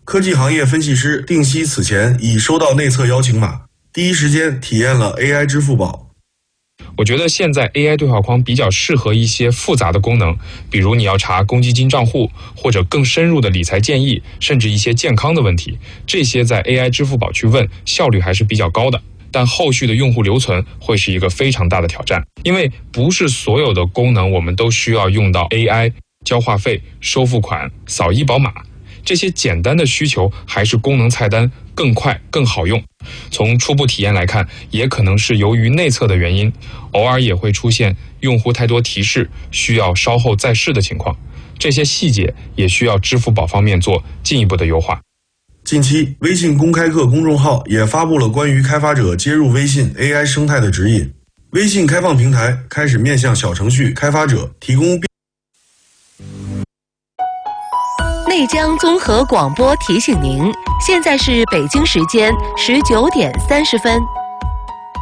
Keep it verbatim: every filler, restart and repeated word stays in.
科技行业分析师定西此前已收到内测邀请码，第一时间体验了 A I 支付宝。 我觉得现在 A I 对话框比较适合一些复杂的功能，比如你要查公积金账户，或者更深入的理财建议，甚至一些健康的问题，这些在 A I 支付宝去问，效率还是比较高的。但后续的用户留存会是一个非常大的挑战，因为不是所有的功能我们都需要用到 A I， 交话费、收付款、扫医保码。这些简单的需求还是功能菜单更快更好用。从初步体验来看，也可能是由于内测的原因，偶尔也会出现用户太多提示，需要稍后再试的情况。这些细节也需要支付宝方面做进一步的优化。 近期，微信公开课公众号也发布了关于开发者接入微信 A I 生态的指引。微信开放平台开始面向小程序开发者提供。 内江综合广播提醒您，现在是北京时间十九点三十分。